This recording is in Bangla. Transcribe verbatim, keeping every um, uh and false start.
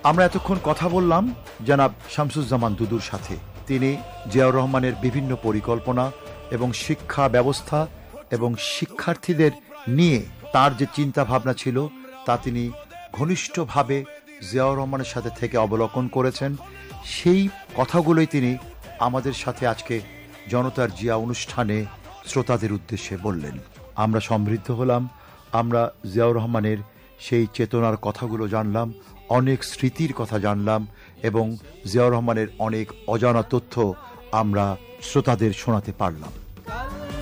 আমরা এতক্ষণ কথা বললাম জনাব শামসুজ্জামান দুদুর সাথে। তিনি জিয়াউর রহমানের বিভিন্ন পরিকল্পনা এবং শিক্ষা ব্যবস্থা এবং শিক্ষার্থীদের নিয়ে তার যে চিন্তা ভাবনা ছিল তা তিনি ঘনিষ্ঠভাবে জিয়াউর রহমানের সাথে থেকে অবলোকন করেছেন। সেই কথাগুলোই তিনি আমাদের সাথে আজকে জনতার জিয়া অনুষ্ঠানে শ্রোতাদের উদ্দেশ্যে বললেন। আমরা সমৃদ্ধ হলাম, আমরা জিয়াউর রহমানের সেই চেতনার কথাগুলো জানলাম, অনেক স্মৃতির কথা জানলাম এবং জিয়াউর রহমানের অনেক অজানা তথ্য আমরা শ্রোতাদের শোনাতে পারলাম।